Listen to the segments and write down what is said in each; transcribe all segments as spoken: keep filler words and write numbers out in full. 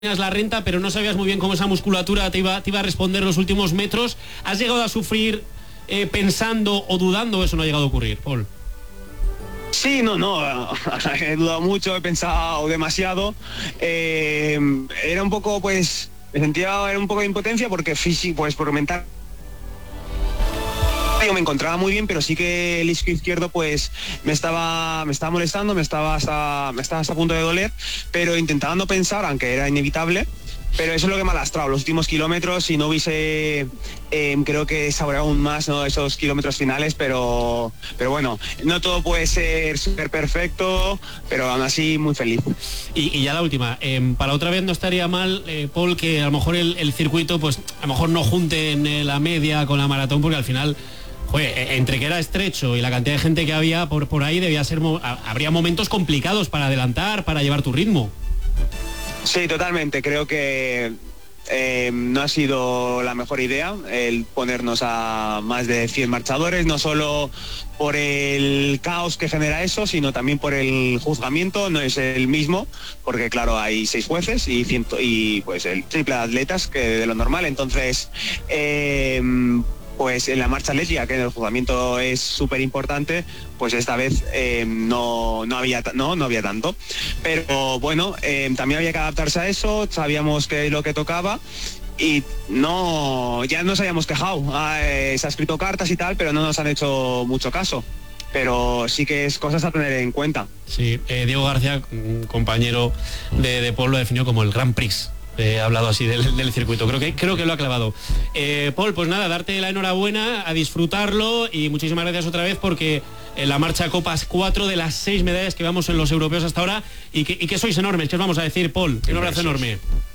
la renta, pero no sabías muy bien cómo esa musculatura te iba, te iba a responder los últimos metros. ¿Has llegado a sufrir eh, pensando o dudando? Eso no ha llegado a ocurrir, Paul. Sí, no, no, he dudado mucho, he pensado demasiado. Eh, era un poco, pues, me sentía era un poco de impotencia porque físico, pues, por mental. Yo me encontraba muy bien, pero sí que el isquio izquierdo pues me estaba me estaba molestando, me estaba hasta me estaba hasta a punto de doler, pero intentaba no pensar, aunque era inevitable. Pero eso es lo que me ha lastrado los últimos kilómetros. Si no hubiese, eh, creo que saboreado aún más, ¿no?, esos kilómetros finales, pero pero bueno, no todo puede ser súper perfecto, pero aún así muy feliz. Y, y ya la última, eh, para otra vez no estaría mal, eh, Paul, que a lo mejor el, el circuito, pues a lo mejor no junten la media con la maratón, porque al final, joder, entre que era estrecho y la cantidad de gente que había por, por ahí, debía ser habría momentos complicados para adelantar, para llevar tu ritmo. Sí, totalmente. Creo que eh, no ha sido la mejor idea el ponernos a más de cien marchadores, no solo por el caos que genera eso, sino también por el juzgamiento. No es el mismo, porque claro, hay seis jueces y, ciento, y pues el triple de atletas que de lo normal. Entonces, eh, pues en la marcha atlética, que en el juzgamiento es súper importante, pues esta vez eh, no, no, había, no, no había tanto. Pero bueno, eh, también había que adaptarse a eso, sabíamos que es lo que tocaba y no, ya nos habíamos quejado. Eh, se ha escrito cartas y tal, pero no nos han hecho mucho caso. Pero sí que es cosas a tener en cuenta. Sí, eh, Diego García, un compañero de, de Paul, lo definió como el Grand Prix. He eh, hablado así del, del circuito, creo que, creo que lo ha clavado. eh, Paul, pues nada, darte la enhorabuena, a disfrutarlo y muchísimas gracias otra vez, porque en la marcha Copas cuatro de las seis medallas que vamos en los europeos hasta ahora y que, y que sois enormes, que os vamos a decir, Paul, un abrazo enorme.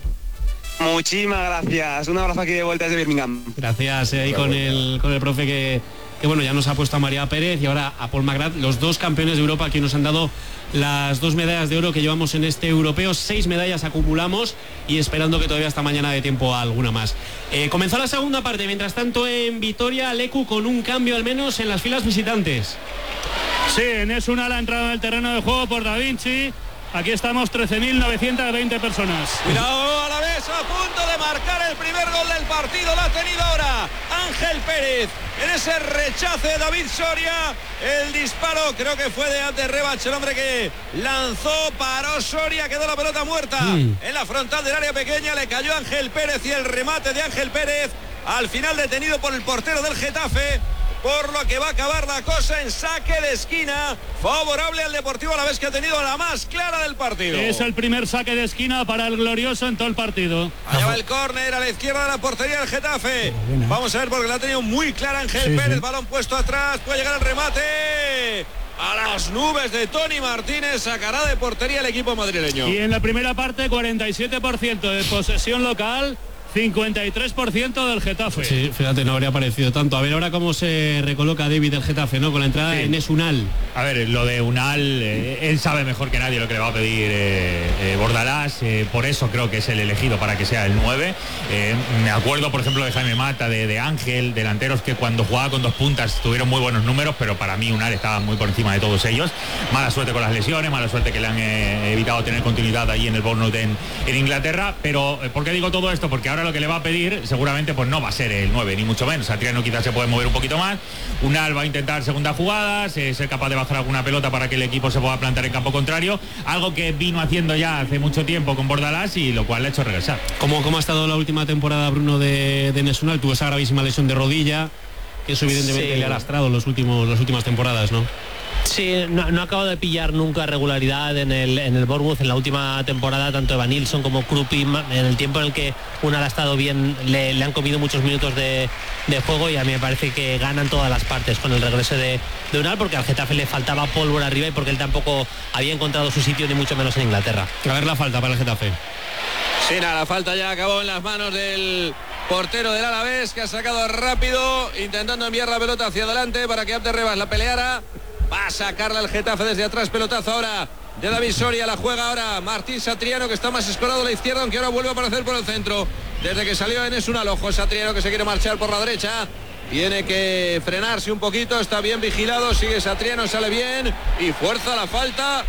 Muchísimas gracias, un abrazo aquí de vuelta desde Birmingham. Gracias, eh, ahí con el, con el profe que, que bueno, ya nos ha puesto a María Pérez y ahora a Paul McGrath, los dos campeones de Europa que nos han dado las dos medallas de oro que llevamos en este europeo. Seis medallas acumulamos y esperando que todavía hasta mañana de tiempo a alguna más. Eh, comenzó la segunda parte, mientras tanto en Vitoria, Lecu con un cambio al menos en las filas visitantes. Sí, en es una la entrada del terreno de juego por Da Vinci. Aquí estamos, trece mil novecientas veinte personas. Cuidado, a la vez a punto de marcar el primer gol del partido. Lo ha tenido ahora Ángel Pérez. En ese rechace de David Soria. El disparo creo que fue de Ander Rebach, el hombre que lanzó, paró Soria, quedó la pelota muerta mm. en la frontal del área pequeña. Le cayó Ángel Pérez y el remate de Ángel Pérez al final detenido por el portero del Getafe. Por lo que va a acabar la cosa en saque de esquina favorable al Deportivo Alavés, que ha tenido la más clara del partido. Es el primer saque de esquina para el glorioso en todo el partido. Allá va el córner a la izquierda de la portería del Getafe. Vamos a ver, porque la ha tenido muy clara Ángel sí, Pérez. Sí. Balón puesto atrás, puede llegar el remate a las nubes de Tony Martínez. Sacará de portería el equipo madrileño. Y en la primera parte, cuarenta y siete por ciento de posesión local, cincuenta y tres por ciento del Getafe. Sí, fíjate, no habría parecido tanto. A ver ahora cómo se recoloca David del Getafe, ¿no? Con la entrada sí. en Es Unal. A ver, lo de Unal, eh, él sabe mejor que nadie lo que le va a pedir eh, eh, Bordalás. Eh, por eso creo que es el elegido para que sea el nueve. Eh, me acuerdo, por ejemplo, de Jaime Mata, de, de Ángel, delanteros que cuando jugaba con dos puntas tuvieron muy buenos números, pero para mí Unal estaba muy por encima de todos ellos. Mala suerte con las lesiones, mala suerte que le han eh, evitado tener continuidad ahí en el Bournemouth en, en Inglaterra. Pero, ¿por qué digo todo esto? Porque ahora lo que le va a pedir seguramente pues no va a ser el nueve, ni mucho menos. Satriano quizás se puede mover un poquito más. Unal va a intentar segundas jugadas, eh, ser capaz de bajar alguna pelota para que el equipo se pueda plantar en campo contrario, algo que vino haciendo ya hace mucho tiempo con Bordalás y lo cual le ha hecho regresar. ¿Cómo, cómo ha estado la última temporada, Bruno, de, de Nesunal? Tuvo esa gravísima lesión de rodilla, que eso evidentemente sí. le ha lastrado los últimos, las últimas temporadas, ¿no? Sí, no, no acabo de pillar nunca regularidad en el, en el Bournemouth en la última temporada, tanto Evan Nilsson como Krupi, en el tiempo en el que Unal ha estado bien, le, le han comido muchos minutos de, de juego y a mí me parece que ganan todas las partes con el regreso de, de Unal, porque al Getafe le faltaba pólvora arriba y porque él tampoco había encontrado su sitio, ni mucho menos en Inglaterra. A ver la falta para el Getafe. Sí, nada, la falta ya acabó en las manos del portero del Alavés, que ha sacado rápido, intentando enviar la pelota hacia adelante para que Abder Rebach la peleara. Va a sacarla el Getafe desde atrás, pelotazo ahora de David Soria, la juega ahora Martín Satriano, que está más escorado a la izquierda, aunque ahora vuelve a aparecer por el centro. Desde que salió en es un alojo, Satriano que se quiere marchar por la derecha. Tiene que frenarse un poquito, está bien vigilado, sigue Satriano, sale bien y fuerza la falta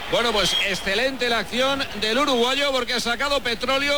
Bueno, pues excelente la acción del uruguayo porque ha sacado petróleo